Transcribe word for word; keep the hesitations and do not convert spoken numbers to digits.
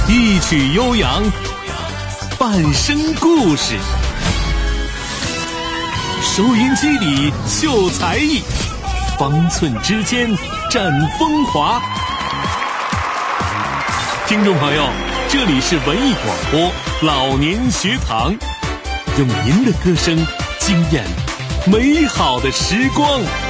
一曲悠扬，半生故事。收音机里秀才艺，方寸之间展风华。听众朋友，这里是文艺广播老年学堂，用您的歌声惊艳美好的时光。